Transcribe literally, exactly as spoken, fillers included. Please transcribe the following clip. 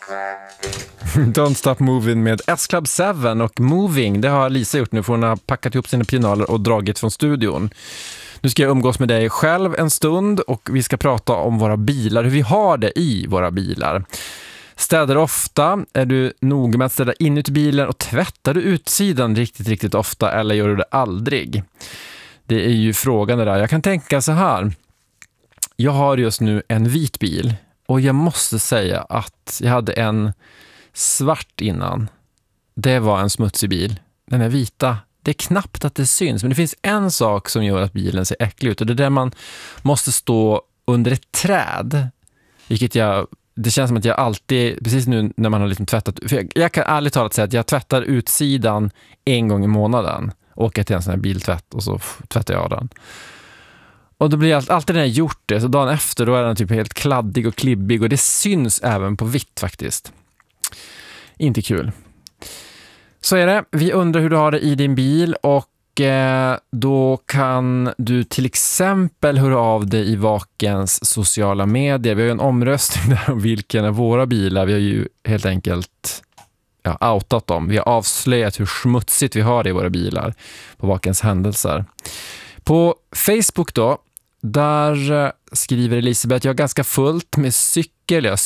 Don't Stop Moving med S-Club seven och Moving, det har Lisa gjort nu för hon har packat ihop sina pinaler och dragit från studion. Nu ska jag umgås med dig själv en stund och vi ska prata om våra bilar, hur vi har det i våra bilar. Städar ofta? Är du noga med att städa inuti bilen och tvättar du utsidan riktigt, riktigt ofta eller gör du det aldrig? Det är ju frågan det där. Jag kan tänka så här. Jag har just nu en vit bil och jag måste säga att jag hade en svart innan. Det var en smutsig bil. Den är vita. Det är knappt att det syns, men det finns en sak som gör att bilen ser äcklig ut och det är där man måste stå under ett träd. Vilket jag, det känns som att jag alltid, precis nu när man har liksom tvättat, för jag, jag kan ärligt talat säga att jag tvättar utsidan en gång i månaden. Åker till en sån här biltvätt och så tvättar jag den. Och då blir allt, alltid när jag gjort det, så dagen efter då är den typ helt kladdig och klibbig och det syns även på vitt faktiskt. Inte kul. Så är det. Vi undrar hur du har det i din bil och eh, då kan du till exempel höra av dig i Vakens sociala medier. Vi har ju en omröstning där om vilken av våra bilar. Vi har ju helt enkelt ja, outat dem. Vi har avslöjat hur smutsigt vi har det i våra bilar på Vakens händelser. På Facebook då, där skriver Elisabeth, jag har ganska fullt med cykel, jag